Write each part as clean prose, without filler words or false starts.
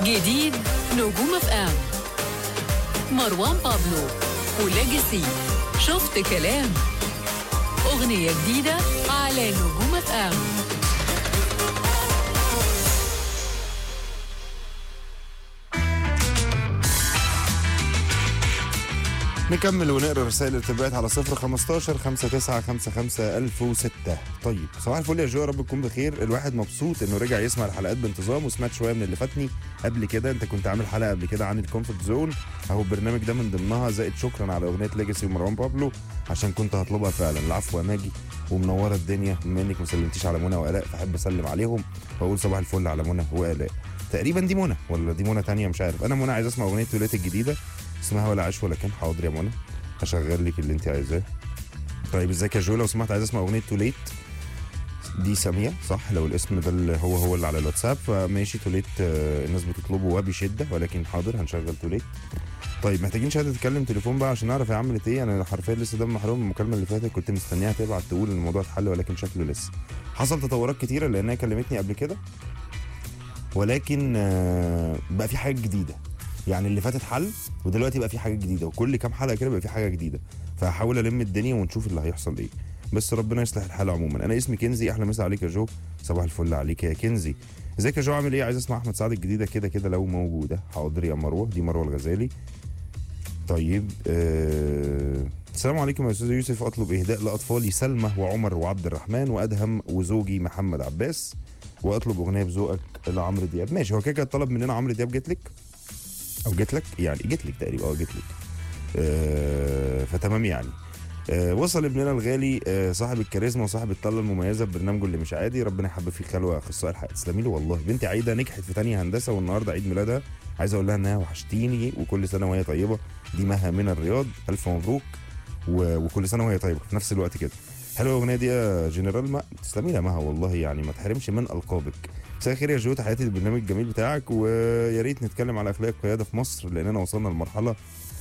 جديد نجوم اف ام، مروان بابلو وليجاسي شفت كلام، أغنية جديدة على نجوم اف ام. نكمل ونقرا رسائل التبعات على 015 59 55 1006. طيب صباح الفل يا جو، يا رب تكون بخير. الواحد مبسوط انه رجع يسمع الحلقات بانتظام، وسمعت شويه من اللي فاتني قبل كده. انت كنت عامل حلقه قبل كده عن الكومفورت زون اهو، البرنامج ده من ضمنها. زائد شكرا على اغنيه ليجاسي ومروان بابلو عشان كنت هطلبها فعلا. العفو يا ماجي، ومنوره الدنيا. بما انك ما سلمتيش على منى والاء فاحب اسلم عليهم واقول صباح الفل على منى والاء. تقريبا دي منى ولا دي منى تانية، مش عارف. انا منى عايز اسمع اغنيه توليت الجديده اسمها ولا عاش ولا كان. حاضر يا منى، هشغل لك اللي انت عايزاه. طيب ازيك يا جو، لو سمحت عايز اسمع اغنيه توليت دي ساميه صح؟ لو الاسم ده اللي هو اللي على الواتساب فماشي. توليت الناس بتطلبه وبشده، ولكن حاضر هنشغل توليت. طيب محتاجين شهاده تتكلم تليفون بقى عشان نعرف هي عملت ايه. انا حرفيا لسه دم محروم من المكالمه اللي فاتت، كنت مستنيها تبعت تقول ان الموضوع اتحل، ولكن شكله لسه. حصل تطورات كتيره لانها كلمتني قبل كده، ولكن بقى في حاجه جديده. يعني اللي فاتت حل ودلوقتي بقى في حاجه جديده، وكل كام حلقه كده بقى في حاجه جديده. فهحاول الم الدنيا ونشوف اللي هيحصل ايه، بس ربنا يصلح الحال. عموما انا اسمي كنزي، احلى مسا عليك يا جو. صباح الفل عليك يا كنزي. ازيك يا جو، عامل ايه؟ عايز اسمع احمد سعد الجديده كده كده لو موجوده. حاضر يا مروه، دي مروه الغزالي. طيب السلام عليكم يا استاذ يوسف، اطلب اهداء لاطفالي سلمى وعمر وعبد الرحمن وادهم وزوجي محمد عباس، واطلب اغنيه بذوقك لعمرو دياب. ماشي، هو كده طلب مننا عمرو دياب. جت لك او جت لك، يعني جت لك تقريبا. جت لك فتمام يعني. وصل ابننا الغالي صاحب الكاريزما وصاحب الطله المميزه ببرنامجه اللي مش عادي. ربنا يحبب فيك خلوه اخصائي الحياه. تسلمي له والله. بنتي عايده نجحت في ثانيه هندسه والنهارده عيد ميلادها. عايز اقول لها انها وحشتيني وكل سنه وهي طيبه. دي مها من الرياض، الف مبروك وكل سنه وهي طيبه في نفس الوقت كده. حلوه الاغنيه دي يا جنرال. ما تسلمي يا مها والله، يعني ما تحرمش من القابك. مساء الخير يا جو، تحياتي للبرنامج الجميل بتاعك، ويا ريت نتكلم على اخلاق القياده في مصر لاننا وصلنا لمرحله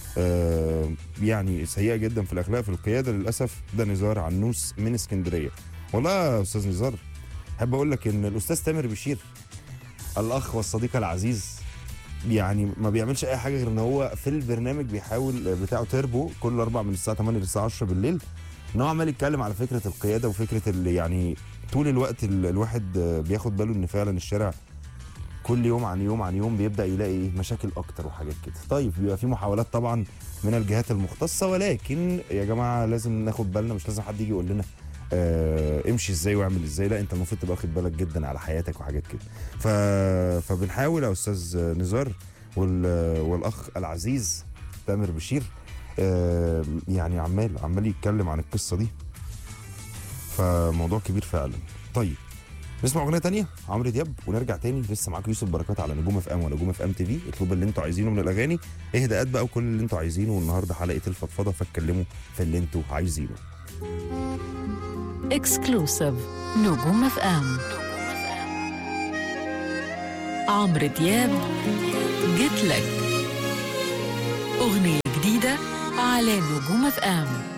يعني سيئه جدا في الاخلاق في القياده للاسف. ده نزار عنوس من اسكندريه. والله يا استاذ نزار، احب اقول لك ان الاستاذ تامر بشير الاخ والصديق العزيز يعني ما بيعملش اي حاجه غير ان هو في البرنامج بيحاول بتاعه تيربو كل 4 من الساعه 8 للساعه 10 بالليل، ان هو عمال يتكلم على فكره القياده وفكره اللي يعني طول الوقت الواحد بياخد باله ان فعلا الشارع كل يوم عن يوم عن يوم بيبدا يلاقي مشاكل اكتر وحاجات كده. طيب بيبقى في محاولات طبعا من الجهات المختصه، ولكن يا جماعه لازم ناخد بالنا. مش لازم حد يجي يقول لنا امشي ازاي واعمل ازاي، لا انت المفروض تبقى واخد بالك جدا على حياتك وحاجات كده. فبنحاول يا استاذ نزار والاخ العزيز تامر بشير يعني عمال يتكلم عن القصه دي، فموضوع كبير فعلا. طيب نسمع اغنيه تانية عمرو دياب ونرجع تاني. لسه معاك يوسف بركات على نجوم اف ام ونجوم اف ام تي في. اطلبوا اللي انتوا عايزينه من الاغاني، اهداءات بقى وكل اللي انتوا عايزينه. والنهارده حلقه الفضفضه فاتكلموا في اللي انتوا عايزينه. اكسكلوسيف نجوم اف ام، عمرو دياب جت لك، أغنية جديدة على نجوم اف ام.